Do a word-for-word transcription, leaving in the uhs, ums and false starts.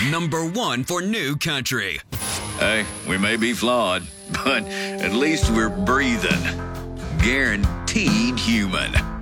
Number one for New Country. Hey, we may be flawed, but at least we're breathing. Guaranteed human.